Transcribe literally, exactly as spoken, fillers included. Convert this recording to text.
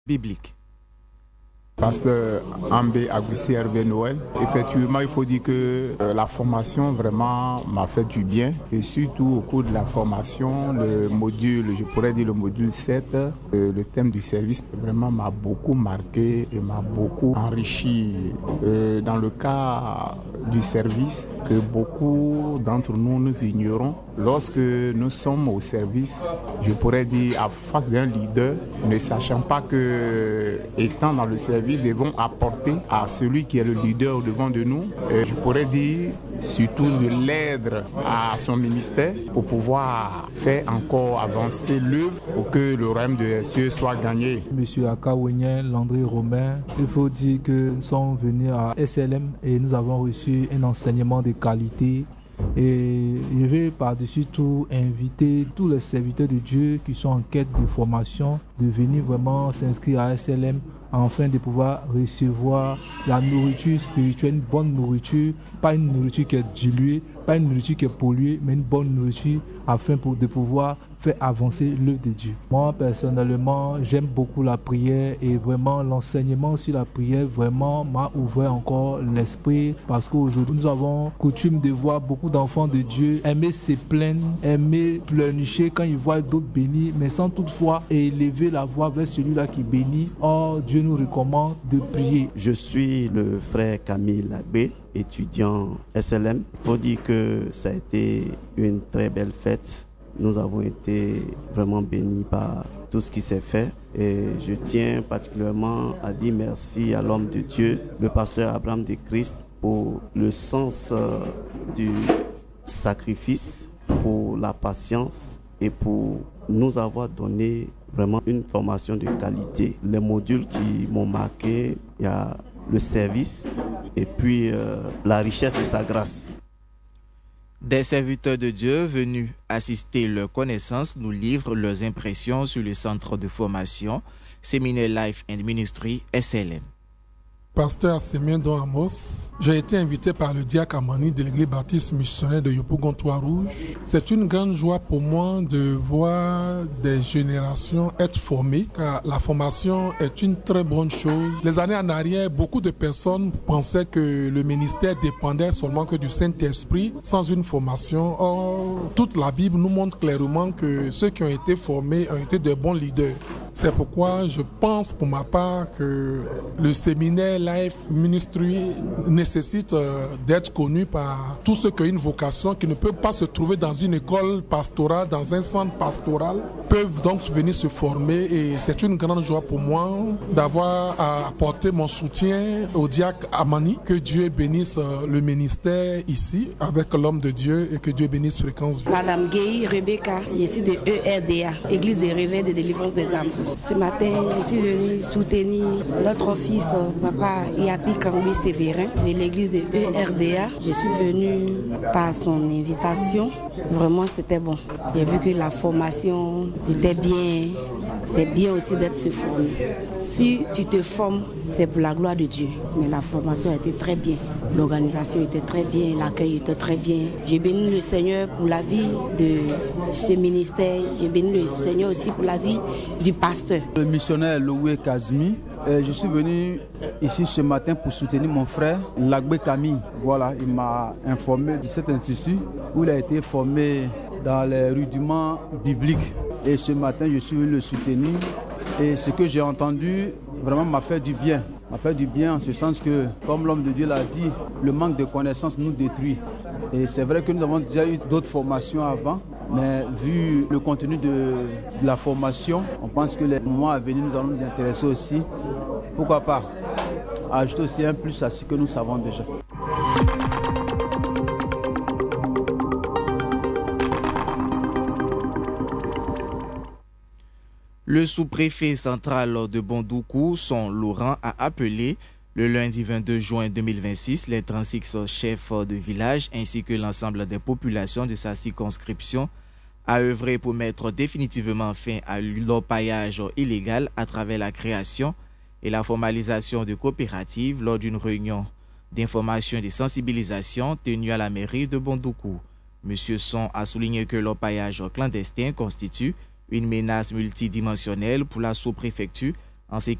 biblique. Pasteur Ambé Agussi Hervé Noël. Effectivement, il faut dire que euh, la formation vraiment m'a fait du bien. Et surtout au cours de la formation, le module, je pourrais dire le module sept, euh, le thème du service vraiment m'a beaucoup marqué et m'a beaucoup enrichi. Euh, dans le cas du service, que beaucoup d'entre nous nous ignorons, lorsque nous sommes au service, je pourrais dire à face d'un leader, ne sachant pas que étant dans le service, devons apporter à celui qui est le leader au devant de nous, et je pourrais dire surtout de l'aide à son ministère pour pouvoir faire encore avancer l'œuvre pour que le royaume de cieux soit gagné. Monsieur Akawenyen, Landry Romain, il faut dire que nous sommes venus à S L M et nous avons reçu un enseignement de qualité. Et je vais par-dessus tout inviter tous les serviteurs de Dieu qui sont en quête de formation de venir vraiment s'inscrire à S L M afin de pouvoir recevoir la nourriture spirituelle, une bonne nourriture, pas une nourriture qui est diluée, pas une nourriture qui est polluée, mais une bonne nourriture afin pour, de pouvoir faire avancer l'œuvre de Dieu. Moi, personnellement, j'aime beaucoup la prière et vraiment l'enseignement sur la prière vraiment m'a ouvert encore l'esprit parce qu'aujourd'hui, nous avons coutume de voir beaucoup d'enfants de Dieu aimer se plaindre, aimer pleurnicher quand ils voient d'autres bénis, mais sans toutefois élever la voix vers celui-là qui bénit. Or, Dieu nous recommande de prier. Je suis le frère Camille Lagbé, étudiant S L M. Il faut dire que ça a été une très belle fête. Nous avons été vraiment bénis par tout ce qui s'est fait et je tiens particulièrement à dire merci à l'homme de Dieu, le pasteur Abraham de Christ, pour le sens euh, du sacrifice, pour la patience et pour nous avoir donné vraiment une formation de qualité. Les modules qui m'ont marqué, il y a le service et puis euh, la richesse de sa grâce. Des serviteurs de Dieu venus assister leurs connaissances nous livrent leurs impressions sur le centre de formation Séminaire Life and Ministry S L M. Pasteur Sémien Don Amos, j'ai été invité par le diacre Amani de l'église baptiste missionnaire de Yopougon-Trois-Rouges. C'est une grande joie pour moi de voir des générations être formées, car la formation est une très bonne chose. Les années en arrière, beaucoup de personnes pensaient que le ministère dépendait seulement que du Saint-Esprit, sans une formation. Or, toute la Bible nous montre clairement que ceux qui ont été formés ont été de bons leaders. C'est pourquoi je pense pour ma part que le séminaire Life Ministry nécessite euh, d'être connu par tous ceux qui ont une vocation, qui ne peuvent pas se trouver dans une école pastorale, dans un centre pastoral, peuvent donc venir se former et c'est une grande joie pour moi d'avoir à apporter mon soutien au diacre Amani. Que Dieu bénisse euh, le ministère ici avec l'homme de Dieu et que Dieu bénisse Fréquence Vie. Madame Gueye Rebecca, je suis de E R D A, Église des Réveils de délivrance des âmes. Ce matin, je suis venue soutenir notre fils, papa Yapi Kangui Sévérin, de l'église de E R D A. Je suis venue par son invitation. Vraiment, c'était bon. J'ai vu que la formation était bien. C'est bien aussi d'être se former. Si tu te formes, c'est pour la gloire de Dieu. Mais la formation a été très bien. L'organisation était très bien, l'accueil était très bien. J'ai béni le Seigneur pour la vie de ce ministère. J'ai béni le Seigneur aussi pour la vie du pasteur. Le missionnaire Loué Kazmi. Je suis venu ici ce matin pour soutenir mon frère Lagbé Camille. Voilà, il m'a informé de cet institut où il a été formé dans les rudiments bibliques. Et ce matin, je suis venu le soutenir. Et ce que j'ai entendu vraiment m'a fait du bien. M'a fait du bien en ce sens que, comme l'homme de Dieu l'a dit, le manque de connaissances nous détruit. Et c'est vrai que nous avons déjà eu d'autres formations avant, mais vu le contenu de, de la formation, on pense que les moments à venir nous allons nous intéresser aussi. Pourquoi pas ajouter aussi un plus à ce que nous savons déjà. Le sous-préfet central de Bondoukou, son Laurent, a appelé le lundi vingt-deux juin deux mille vingt-six les trente-six chefs de village ainsi que l'ensemble des populations de sa circonscription à œuvrer pour mettre définitivement fin à l'orpaillage illégal à travers la création et la formalisation de coopératives lors d'une réunion d'information et de sensibilisation tenue à la mairie de Bondoukou. Monsieur Son a souligné que l'orpaillage clandestin constitue une menace multidimensionnelle pour la sous-préfecture En ce